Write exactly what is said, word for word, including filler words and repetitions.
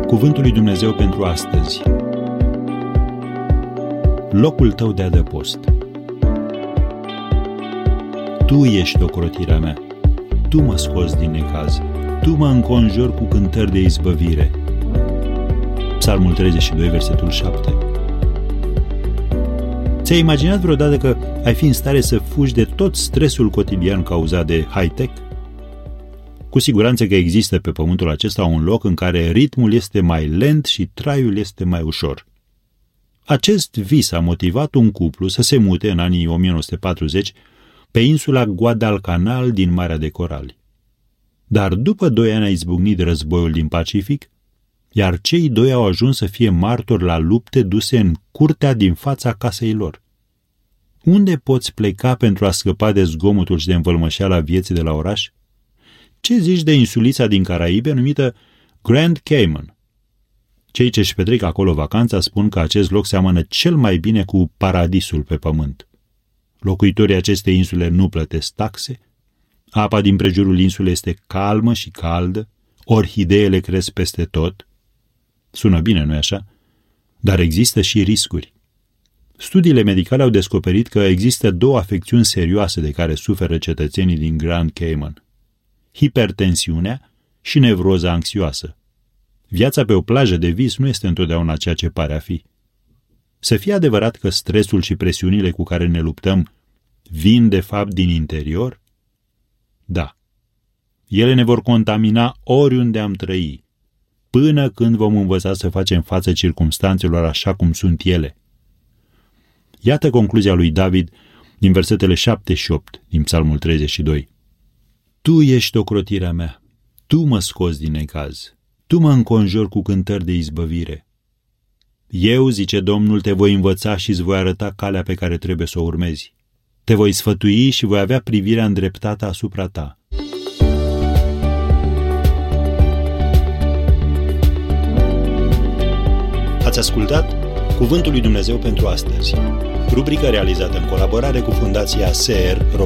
Cuvântul lui Dumnezeu pentru astăzi. Locul tău de adăpost. Tu ești ocrotirea mea, tu mă scoți din necaz, tu mă înconjori cu cântări de izbăvire. Psalmul treizeci și doi, versetul șapte. Ți-ai imaginat vreodată că ai fi în stare să fugi de tot stresul cotidian cauzat de high-tech? Cu siguranță că există pe pământul acesta un loc în care ritmul este mai lent și traiul este mai ușor. Acest vis a motivat un cuplu să se mute în anii o mie nouă sute patruzeci pe insula Guadalcanal din Marea de Corali. Dar după doi ani a izbucnit războiul din Pacific, iar cei doi au ajuns să fie martori la lupte duse în curtea din fața casei lor. Unde poți pleca pentru a scăpa de zgomotul și de învălmășeala vieții de la oraș? Ce zici de insulița din Caraibe numită Grand Cayman? Cei ce își petrec acolo vacanța spun că acest loc seamănă cel mai bine cu paradisul pe pământ. Locuitorii acestei insule nu plătesc taxe, apa din prejurul insulei este calmă și caldă, orhideele cresc peste tot. Sună bine, nu-i așa? Dar există și riscuri. Studiile medicale au descoperit că există două afecțiuni serioase de care suferă cetățenii din Grand Cayman: hipertensiunea și nevroza anxioasă. Viața pe o plajă de vis nu este întotdeauna ceea ce pare a fi. Să fie adevărat că stresul și presiunile cu care ne luptăm vin de fapt din interior? Da. Ele ne vor contamina oriunde am trăi, până când vom învăța să facem față circumstanțelor așa cum sunt ele. Iată concluzia lui David din versetele șapte și opt din Psalmul treizeci și doi. Tu ești ocrotirea mea, tu mă scoți din necaz, tu mă înconjori cu cântări de izbăvire. Eu, zice Domnul, te voi învăța și îți voi arăta calea pe care trebuie să o urmezi. Te voi sfătui și voi avea privirea îndreptată asupra ta. Ați ascultat Cuvântul lui Dumnezeu pentru astăzi, rubrică realizată în colaborare cu Fundația S E R